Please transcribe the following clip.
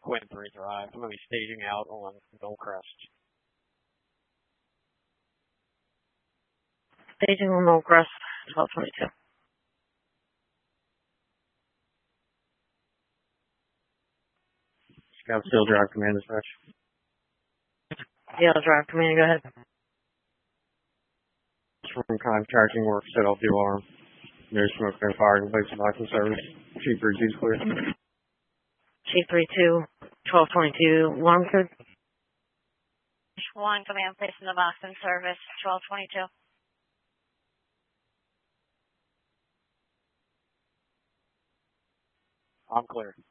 Quinbury Drive. I'm going to be staging out on Millcrest. Staging on Millcrest, 1222. Scottsdale Drive Command Dispatch. Yeah, Drive Command, go ahead. From contracting work, set off the alarm. No smoke, no fire, complete locking service. Chief 32 is clear. Chief 32, 1222, alarm code. 1, command place in the box in service, 1222. I'm clear.